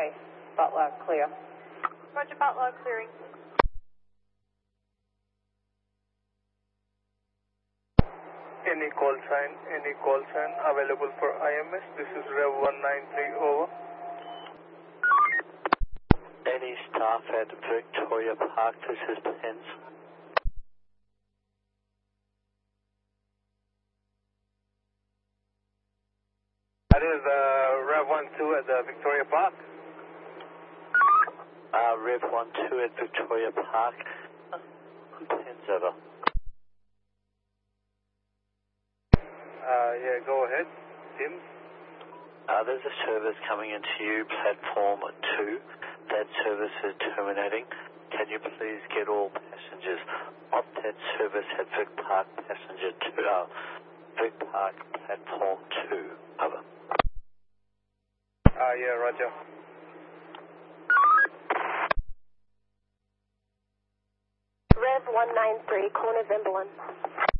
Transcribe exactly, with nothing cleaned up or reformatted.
Okay, Butler, clear. Roger, Butler, clearing. Any call sign, any call sign available for I M S? This is Rev one nine three, over. Any staff at Victoria Park, this is Pence. That is uh, Rev one two at the Victoria Park. Uh, Rev one two at Victoria Park. Pence over. Uh, yeah, go ahead, Tim. Uh, there's a service coming into you, platform two. That service is terminating. Can you please get all passengers off that service at Vic Park passenger two, uh, Vic Park platform two? Over. Uh, yeah, Roger. Rev one nine three, call November one.